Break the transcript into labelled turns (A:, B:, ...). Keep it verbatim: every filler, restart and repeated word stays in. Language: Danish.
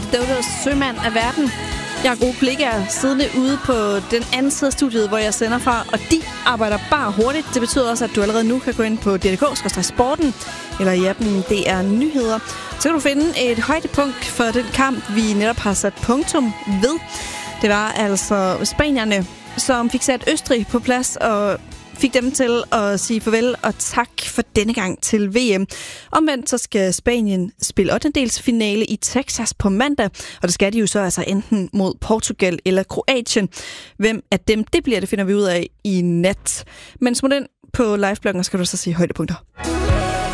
A: Dodos sømand af verden. Jeg har gode kollegaer siddende ude på den anden side af studiet, hvor jeg sender fra, og de arbejder bare hurtigt. Det betyder også, at du allerede nu kan gå ind på D R K skråstreg sporten, eller i appen D R Nyheder. Så kan du finde et højdepunkt for den kamp, vi netop har sat punktum ved. Det var altså spanierne, som fik sat Østrig på plads og fik dem til at sige farvel og tak for denne gang til V M. Omvendt så skal Spanien spille ottendedelsfinale i Texas på mandag, og det skal de jo så altså enten mod Portugal eller Kroatien. Hvem af dem det bliver, det finder vi ud af i nat. Men smut ind på livebloggen, skal du så sige højdepunkter.